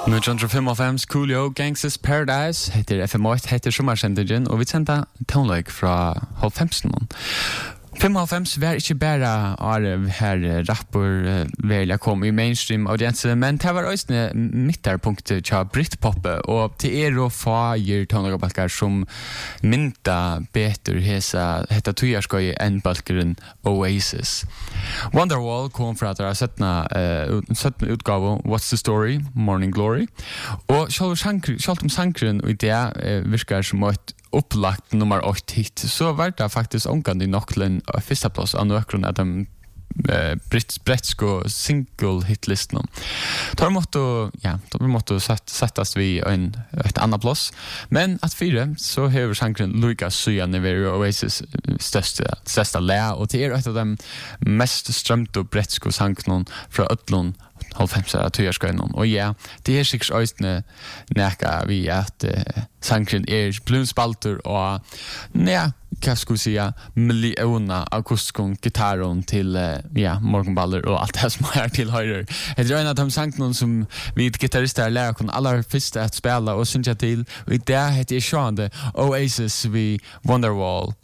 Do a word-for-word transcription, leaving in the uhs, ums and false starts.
Nu John fem Coolio Gangsters Paradise heter F M åtta heter sommarsendingen og vi sender tonelike fra halvfemsen. fem var ikke bare av her rapper vel kom i mainstream audiense, men det var også midterpunktet til Britpop, og til er og fager tonelagebalkar som mynta beter hesa hetta tujarskøy enn balkeren Oasis. Wonderwall kom fra at det er syttende utgave What's the Story, Morning Glory, og selv om sankren i det virker som et upplagt nummer åtta hit så var det faktiskt omgående nok til en första plats av nøkron at de uh, bretsko single hitlisten. Tar måtte ja, de måtte sättas vi en ett annat plats. Men att fyra så har sankren Lucas Suyan i Oasis största största lä och det är ett av de mest strömta bretsko sanknon från Ötlund halvfemsara tøyarskøynon. Og ja, det er sikkert øystene nekka vi at uh, sankren er blunspalter og ja, hva skulle jeg sige, millioner akustikon, gitaron til uh, ja, morgenballer og alt det som er til høyre. Det er en av de sankren som vi gitarister lærer kun aller første at spela og synes jeg til, og i det heter jeg sjående Oasis vi Wonderwall.